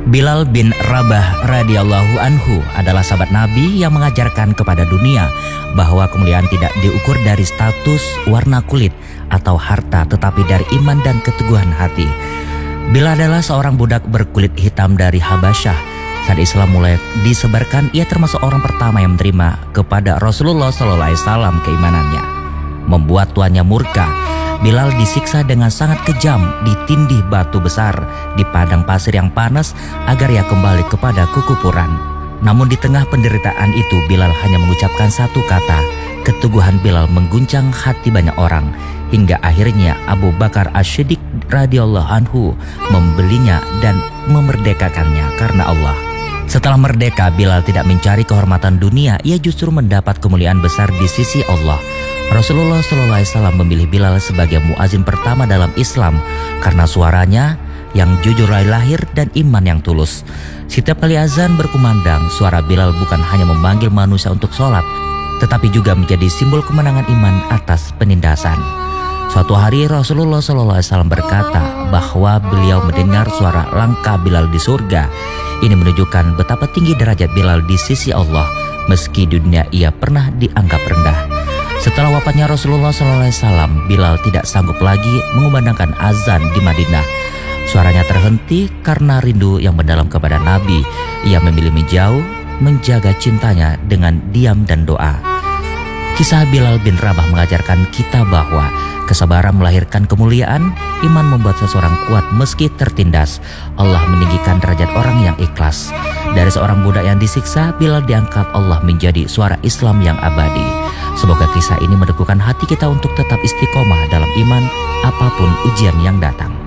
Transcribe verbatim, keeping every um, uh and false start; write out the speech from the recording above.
Bilal bin Rabah radhiyallahu anhu adalah sahabat Nabi yang mengajarkan kepada dunia bahwa kemuliaan tidak diukur dari status, warna kulit, atau harta, tetapi dari iman dan keteguhan hati. Bilal adalah seorang budak berkulit hitam dari Habasyah. Saat Islam mulai disebarkan, ia termasuk orang pertama yang menerima kepada Rasulullah shallallahu alaihi wasallam keimanannya. Membuat tuannya murka, Bilal disiksa dengan sangat kejam, ditindih batu besar di padang pasir yang panas agar ia kembali kepada kekufuran. Namun di tengah penderitaan itu, Bilal hanya mengucapkan satu kata. Keteguhan Bilal mengguncang hati banyak orang, hingga akhirnya Abu Bakar As-Siddiq radhiyallahu anhu membelinya dan memerdekakannya karena Allah. Setelah merdeka, Bilal tidak mencari kehormatan dunia, ia justru mendapat kemuliaan besar di sisi Allah. Rasulullah shallallahu alaihi wasallam memilih Bilal sebagai muazin pertama dalam Islam karena suaranya yang jujur dari lahir dan iman yang tulus. Setiap kali azan berkumandang, suara Bilal bukan hanya memanggil manusia untuk sholat, tetapi juga menjadi simbol kemenangan iman atas penindasan. Suatu hari Rasulullah shallallahu alaihi wasallam berkata bahwa beliau mendengar suara langkah Bilal di surga. Ini menunjukkan betapa tinggi derajat Bilal di sisi Allah, meski di dunia ia pernah dianggap rendah. Setelah wafatnya Rasulullah shallallahu alaihi wasallam, Bilal tidak sanggup lagi mengumandangkan azan di Madinah. Suaranya terhenti karena rindu yang mendalam kepada Nabi. Ia memilih menjauh, menjaga cintanya dengan diam dan doa. Kisah Bilal bin Rabah mengajarkan kita bahwa kesabaran melahirkan kemuliaan, iman membuat seseorang kuat meski tertindas. Allah meninggikan derajat orang yang ikhlas. Dari seorang budak yang disiksa, Bilal diangkat Allah menjadi suara Islam yang abadi. Semoga kisah ini meneguhkan hati kita untuk tetap istiqomah dalam iman apapun ujian yang datang.